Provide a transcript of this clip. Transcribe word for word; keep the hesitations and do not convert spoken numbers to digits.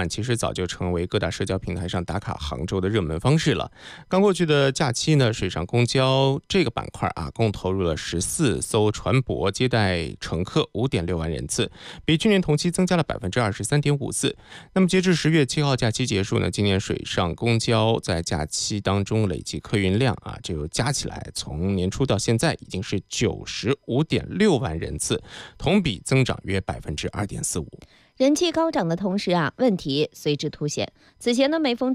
慢其实早就成为各大社交平台上打卡杭州的热门方式了。刚过去的假期呢，水上公交这个板块啊，共投入了十四艘船舶，接待乘客五点六万人次，比去年同期增加了百分之二十三点五四。那么截至十月七号假期结束呢，今年水上公交在假期当中累计客运量啊，就加起来从年初到现在已经是九十五点六万人次，同比增长约百分之二点四五。 人气高涨的同时啊，问题随之凸显。此前呢，每逢